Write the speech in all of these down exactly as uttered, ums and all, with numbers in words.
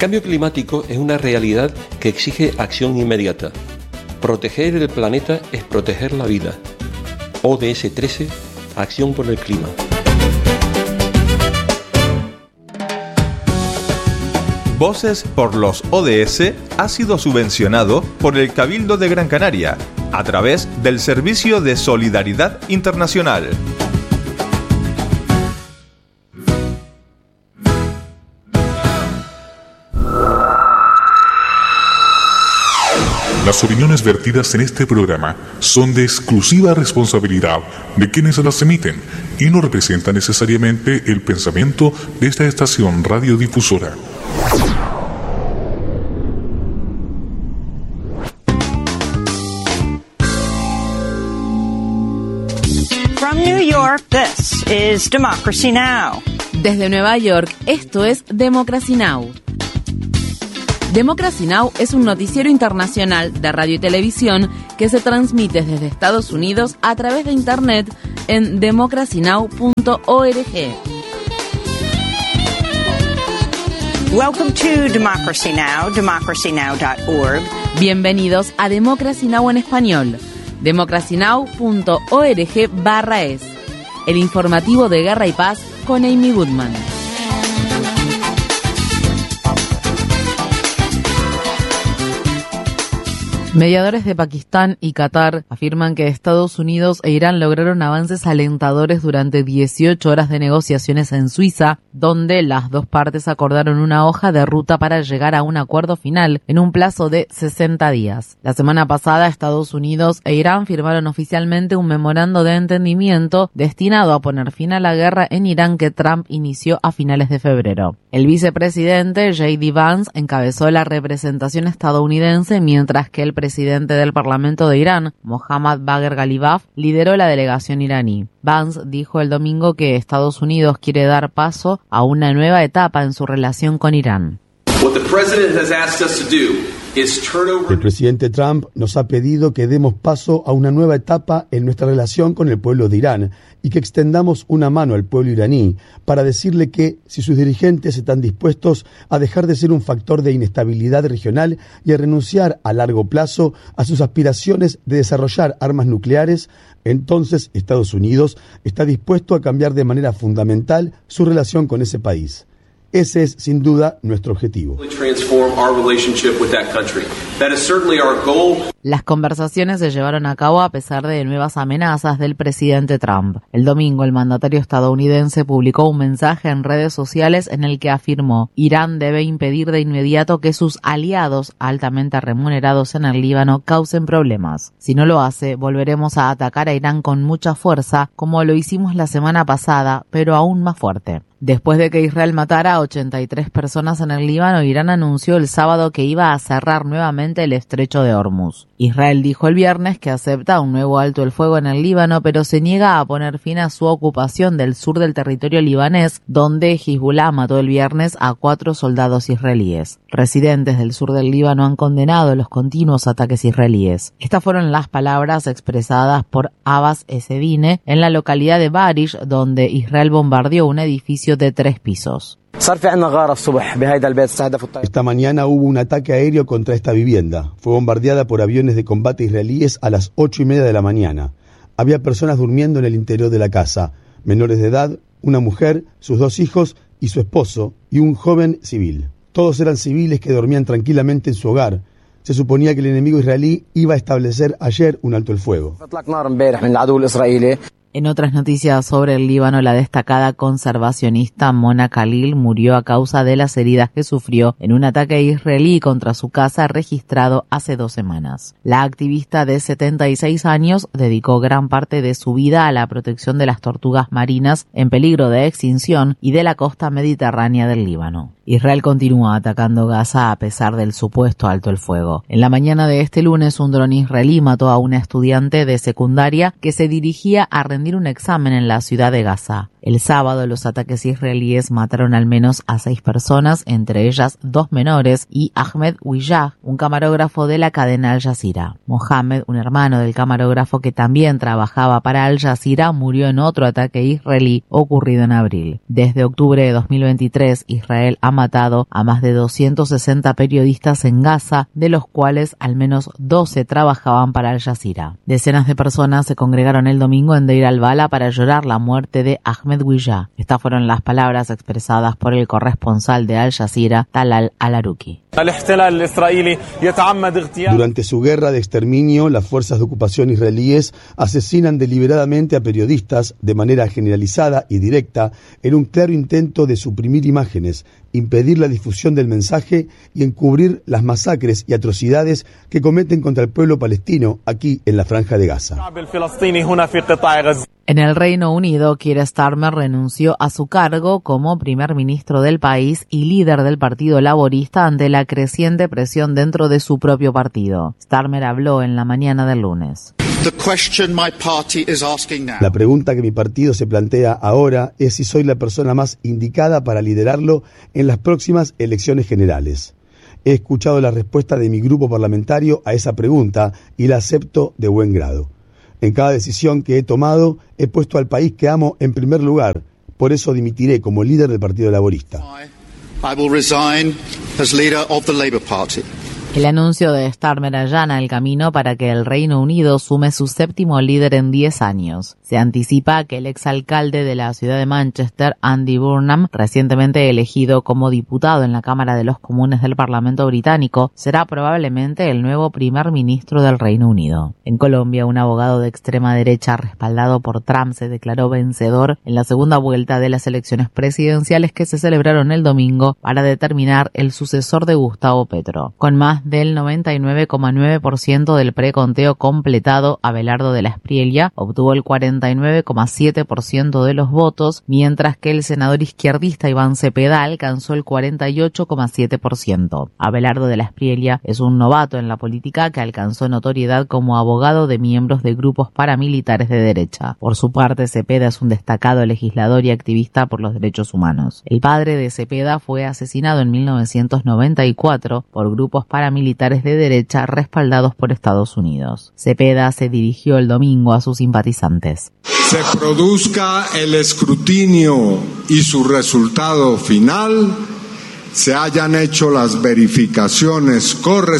cambio climático es una realidad que exige acción inmediata. Proteger el planeta es proteger la vida. O D S trece, Acción por el Clima. Voces por los O D S ha sido subvencionado por el Cabildo de Gran Canaria a través del Servicio de Solidaridad Internacional. Las opiniones vertidas en este programa son de exclusiva responsabilidad de quienes las emiten y no representan necesariamente el pensamiento de esta estación radiodifusora. From New York, this is Democracy Now! Desde Nueva York, esto es Democracy Now! Democracy Now! Es un noticiero internacional de radio y televisión que se transmite desde Estados Unidos a través de Internet en democracy now punto org. Welcome to Democracy Now!, democracy now dot org. Bienvenidos a Democracy Now! En español, democracy now punto org barra es, el informativo de Guerra y Paz con Amy Goodman. Mediadores de Pakistán y Qatar afirman que Estados Unidos e Irán lograron avances alentadores durante dieciocho horas de negociaciones en Suiza, donde las dos partes acordaron una hoja de ruta para llegar a un acuerdo final en un plazo de sesenta días. La semana pasada, Estados Unidos e Irán firmaron oficialmente un memorando de entendimiento destinado a poner fin a la guerra en Irán que Trump inició a finales de febrero. El vicepresidente J D Vance encabezó la representación estadounidense, mientras que el presidente del Parlamento de Irán, Mohammad Bagher Ghalibaf, lideró la delegación iraní. Vance dijo el domingo que Estados Unidos quiere dar paso a una nueva etapa en su relación con Irán. El presidente Trump nos ha pedido que demos paso a una nueva etapa en nuestra relación con el pueblo de Irán y que extendamos una mano al pueblo iraní para decirle que si sus dirigentes están dispuestos a dejar de ser un factor de inestabilidad regional y a renunciar a largo plazo a sus aspiraciones de desarrollar armas nucleares, entonces Estados Unidos está dispuesto a cambiar de manera fundamental su relación con ese país. Ese es, sin duda, nuestro objetivo. Las conversaciones se llevaron a cabo a pesar de nuevas amenazas del presidente Trump. El domingo, el mandatario estadounidense publicó un mensaje en redes sociales en el que afirmó: Irán debe impedir de inmediato que sus aliados altamente remunerados en el Líbano causen problemas. Si no lo hace, volveremos a atacar a Irán con mucha fuerza, como lo hicimos la semana pasada, pero aún más fuerte. Después de que Israel matara a ochenta y tres personas en el Líbano, Irán anunció el sábado que iba a cerrar nuevamente el estrecho de Hormuz. Israel dijo el viernes que acepta un nuevo alto el fuego en el Líbano, pero se niega a poner fin a su ocupación del sur del territorio libanés, donde Hezbollah mató el viernes a cuatro soldados israelíes. Residentes del sur del Líbano han condenado los continuos ataques israelíes. Estas fueron las palabras expresadas por Abbas Esedine en la localidad de Barish, donde Israel bombardeó un edificio de tres pisos. Esta mañana hubo un ataque aéreo contra esta vivienda. Fue bombardeada por aviones de combate israelíes a las ocho y media de la mañana. Había personas durmiendo en el interior de la casa, menores de edad, una mujer, sus dos hijos y su esposo, y un joven civil. Todos eran civiles que dormían tranquilamente en su hogar. Se suponía que el enemigo israelí iba a establecer ayer un alto el fuego. En otras noticias sobre el Líbano, la destacada conservacionista Mona Khalil murió a causa de las heridas que sufrió en un ataque israelí contra su casa registrado hace dos semanas. La activista de setenta y seis años dedicó gran parte de su vida a la protección de las tortugas marinas en peligro de extinción y de la costa mediterránea del Líbano. Israel continúa atacando Gaza a pesar del supuesto alto el fuego. En la mañana de este lunes, un dron israelí mató a una estudiante de secundaria que se dirigía a rendir un examen en la ciudad de Gaza. El sábado, los ataques israelíes mataron al menos a seis personas, entre ellas dos menores, y Ahmed Wijah, un camarógrafo de la cadena Al Jazeera. Mohammed, un hermano del camarógrafo que también trabajaba para Al Jazeera, murió en otro ataque israelí ocurrido en abril. Desde octubre de dos mil veintitrés, Israel ha matado a más de doscientos sesenta periodistas en Gaza, de los cuales al menos doce trabajaban para Al Jazeera. Decenas de personas se congregaron el domingo en Deir al-Bala para llorar la muerte de Ahmed Wijah. Estas fueron las palabras expresadas por el corresponsal de Al Jazeera, Talal Al-Aruki. Durante su guerra de exterminio, las fuerzas de ocupación israelíes asesinan deliberadamente a periodistas de manera generalizada y directa en un claro intento de suprimir imágenes, impedir la difusión del mensaje y encubrir las masacres y atrocidades que cometen contra el pueblo palestino aquí en la Franja de Gaza. En el Reino Unido, Keir Starmer renunció a su cargo como primer ministro del país y líder del Partido Laborista ante la creciente presión dentro de su propio partido. Starmer habló en la mañana del lunes. La pregunta que mi partido se plantea ahora es si soy la persona más indicada para liderarlo en las próximas elecciones generales. He escuchado la respuesta de mi grupo parlamentario a esa pregunta y la acepto de buen grado. En cada decisión que he tomado, he puesto al país que amo en primer lugar. Por eso dimitiré como líder del Partido Laborista. I will resign as leader of the Labour Party. El anuncio de Starmer allana el camino para que el Reino Unido sume su séptimo líder en diez años. Se anticipa que el exalcalde de la ciudad de Manchester, Andy Burnham, recientemente elegido como diputado en la Cámara de los Comunes del Parlamento británico, será probablemente el nuevo primer ministro del Reino Unido. En Colombia, un abogado de extrema derecha respaldado por Trump se declaró vencedor en la segunda vuelta de las elecciones presidenciales que se celebraron el domingo para determinar el sucesor de Gustavo Petro. Con más del noventa y nueve coma nueve por ciento del preconteo completado, Abelardo de la Espriella obtuvo el cuarenta y nueve coma siete por ciento de los votos, mientras que el senador izquierdista Iván Cepeda alcanzó el cuarenta y ocho coma siete por ciento. Abelardo de la Espriella es un novato en la política que alcanzó notoriedad como abogado de miembros de grupos paramilitares de derecha. Por su parte, Cepeda es un destacado legislador y activista por los derechos humanos. El padre de Cepeda fue asesinado en mil novecientos noventa y cuatro por grupos paramilitares militares de derecha respaldados por Estados Unidos. Cepeda se dirigió el domingo a sus simpatizantes. Se produzca el escrutinio y su resultado final, se hayan hecho las verificaciones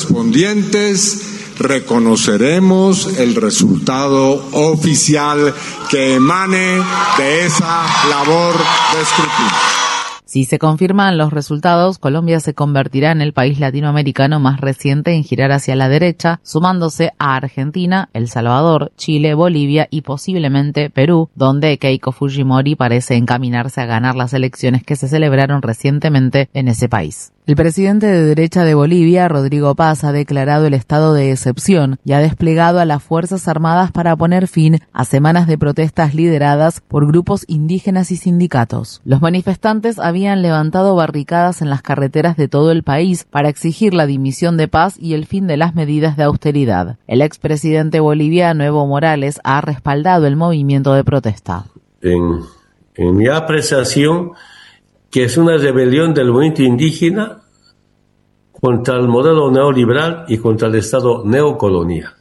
correspondientes, reconoceremos el resultado oficial que emane de esa labor de escrutinio. Si se confirman los resultados, Colombia se convertirá en el país latinoamericano más reciente en girar hacia la derecha, sumándose a Argentina, El Salvador, Chile, Bolivia y posiblemente Perú, donde Keiko Fujimori parece encaminarse a ganar las elecciones que se celebraron recientemente en ese país. El presidente de derecha de Bolivia, Rodrigo Paz, ha declarado el estado de excepción y ha desplegado a las Fuerzas Armadas para poner fin a semanas de protestas lideradas por grupos indígenas y sindicatos. Los manifestantes habían levantado barricadas en las carreteras de todo el país para exigir la dimisión de Paz y el fin de las medidas de austeridad. El expresidente boliviano Evo Morales ha respaldado el movimiento de protesta. En, en mi apreciación, que es una rebelión del movimiento indígena contra el modelo neoliberal y contra el Estado neocolonial.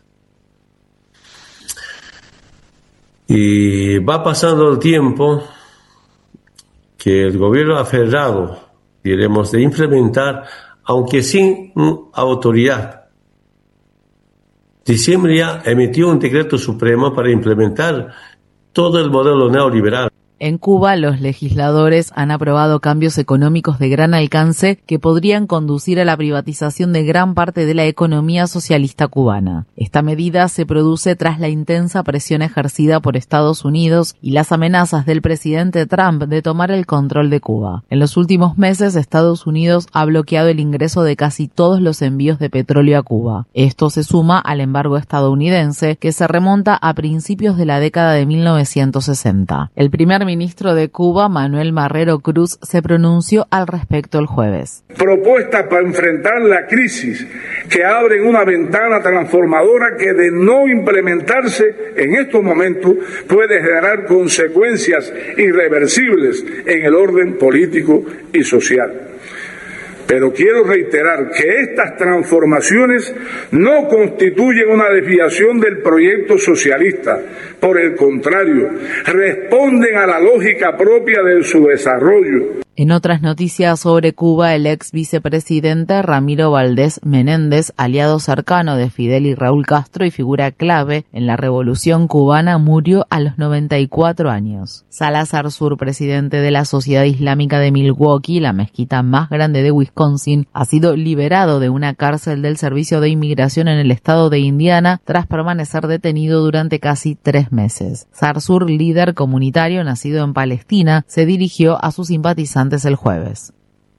Y va pasando el tiempo que el gobierno aferrado, diremos, de implementar, aunque sin autoridad. Diciembre ya emitió un decreto supremo para implementar todo el modelo neoliberal. En Cuba, los legisladores han aprobado cambios económicos de gran alcance que podrían conducir a la privatización de gran parte de la economía socialista cubana. Esta medida se produce tras la intensa presión ejercida por Estados Unidos y las amenazas del presidente Trump de tomar el control de Cuba. En los últimos meses, Estados Unidos ha bloqueado el ingreso de casi todos los envíos de petróleo a Cuba. Esto se suma al embargo estadounidense, que se remonta a principios de la década de mil novecientos sesenta. El primer ministro de Cuba, Manuel Marrero Cruz, se pronunció al respecto el jueves. Propuestas para enfrentar la crisis que abren una ventana transformadora que, de no implementarse en estos momentos, puede generar consecuencias irreversibles en el orden político y social. Pero quiero reiterar que estas transformaciones no constituyen una desviación del proyecto socialista. Por el contrario, responden a la lógica propia de su desarrollo. En otras noticias sobre Cuba, el ex vicepresidente Ramiro Valdés Menéndez, aliado cercano de Fidel y Raúl Castro y figura clave en la revolución cubana, murió a los noventa y cuatro años. Salazar Sur, presidente de la Sociedad Islámica de Milwaukee, la mezquita más grande de Wisconsin, ha sido liberado de una cárcel del Servicio de Inmigración en el estado de Indiana tras permanecer detenido durante casi tres meses. Sarsur, líder comunitario nacido en Palestina, se dirigió a sus simpatizantes el jueves.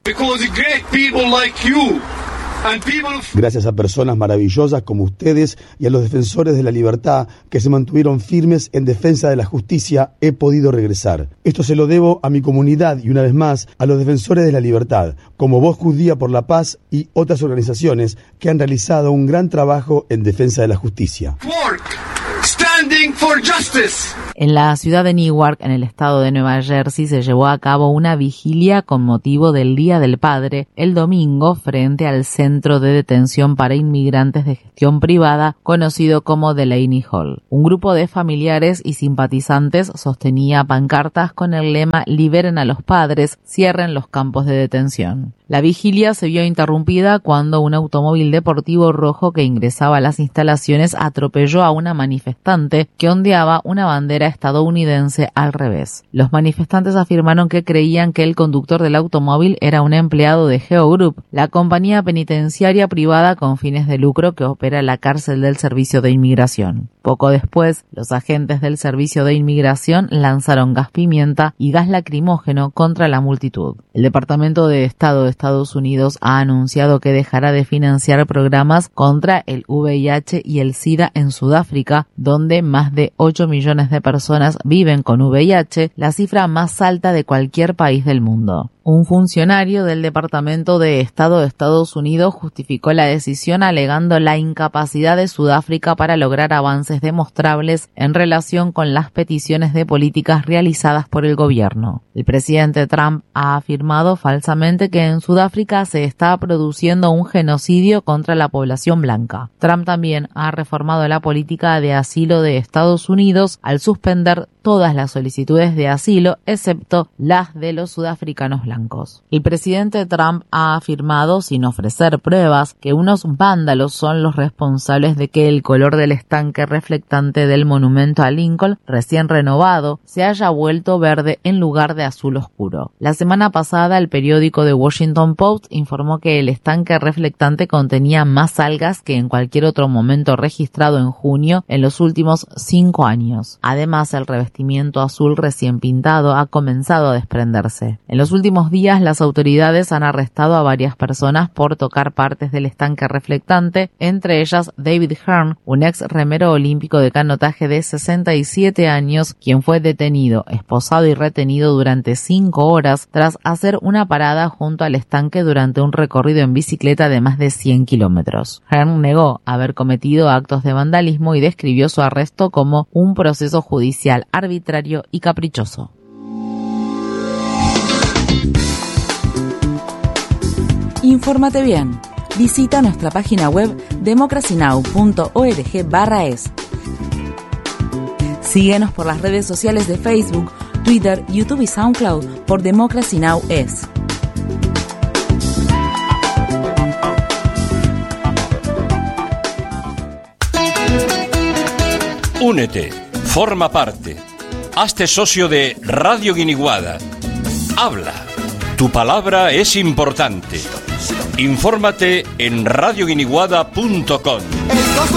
Gracias a personas maravillosas como ustedes y a los defensores de la libertad que se mantuvieron firmes en defensa de la justicia, he podido regresar. Esto se lo debo a mi comunidad y, una vez más, a los defensores de la libertad, como Voz Judía por la Paz y otras organizaciones que han realizado un gran trabajo en defensa de la justicia. Standing for justice. En la ciudad de Newark, en el estado de Nueva Jersey, se llevó a cabo una vigilia con motivo del Día del Padre el domingo frente al Centro de Detención para Inmigrantes de Gestión Privada, conocido como Delaney Hall. Un grupo de familiares y simpatizantes sostenía pancartas con el lema «Liberen a los padres, cierren los campos de detención». La vigilia se vio interrumpida cuando un automóvil deportivo rojo que ingresaba a las instalaciones atropelló a una manifestante que ondeaba una bandera estadounidense al revés. Los manifestantes afirmaron que creían que el conductor del automóvil era un empleado de Geo Group, la compañía penitenciaria privada con fines de lucro que opera la cárcel del Servicio de Inmigración. Poco después, los agentes del Servicio de Inmigración lanzaron gas pimienta y gas lacrimógeno contra la multitud. El Departamento de Estado de Estados Unidos ha anunciado que dejará de financiar programas contra el V I H y el SIDA en Sudáfrica, donde más de ocho millones de personas viven con V I H, la cifra más alta de cualquier país del mundo. Un funcionario del Departamento de Estado de Estados Unidos justificó la decisión alegando la incapacidad de Sudáfrica para lograr avances demostrables en relación con las peticiones de políticas realizadas por el gobierno. El presidente Trump ha afirmado falsamente que en Sudáfrica se está produciendo un genocidio contra la población blanca. Trump también ha reformado la política de asilo de Estados Unidos al suspender todas las solicitudes de asilo, excepto las de los sudafricanos blancos. El presidente Trump ha afirmado, sin ofrecer pruebas, que unos vándalos son los responsables de que el color del estanque reflectante del monumento a Lincoln, recién renovado, se haya vuelto verde en lugar de azul oscuro. La semana pasada, el periódico The Washington Post informó que el estanque reflectante contenía más algas que en cualquier otro momento registrado en junio en los últimos cinco años. Además, el revestimiento azul recién pintado ha comenzado a desprenderse. En los últimos días, las autoridades han arrestado a varias personas por tocar partes del estanque reflectante, entre ellas David Hearn, un ex remero olímpico de canotaje de sesenta y siete años, quien fue detenido, esposado y retenido durante cinco horas tras hacer una parada junto al estanque durante un recorrido en bicicleta de más de cien kilómetros. Hearn negó haber cometido actos de vandalismo y describió su arresto como un proceso judicial arbitrario y caprichoso. Infórmate bien. Visita nuestra página web democracy now punto org barra es. Síguenos por las redes sociales de Facebook, Twitter, YouTube y SoundCloud por Democracy Now! Es. Únete, forma parte, hazte socio de Radio Guiniguada. Habla, tu palabra es importante. Infórmate en radio guiniguada punto com.